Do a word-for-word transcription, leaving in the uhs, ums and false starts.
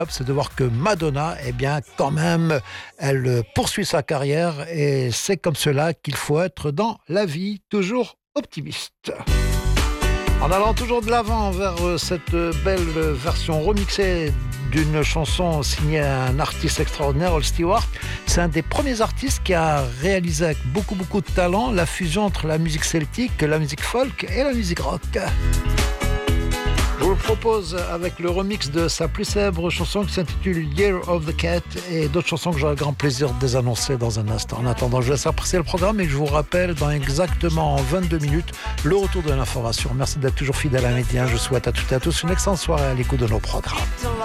c'est de voir que Madonna, eh bien, quand même, elle poursuit sa carrière et c'est comme cela qu'il faut être dans la vie, toujours optimiste. En allant toujours de l'avant vers cette belle version remixée d'une chanson signée à un artiste extraordinaire, Rod Stewart, c'est un des premiers artistes qui a réalisé avec beaucoup beaucoup de talent la fusion entre la musique celtique, la musique folk et la musique rock. Je vous le propose avec le remix de sa plus célèbre chanson qui s'intitule Year of the Cat et d'autres chansons que j'aurai grand plaisir de désannoncer dans un instant. En attendant, je vous laisse apprécier le programme et je vous rappelle dans exactement vingt-deux minutes le retour de l'information. Merci d'être toujours fidèle à Média. Je souhaite à toutes et à tous une excellente soirée à l'écoute de nos programmes.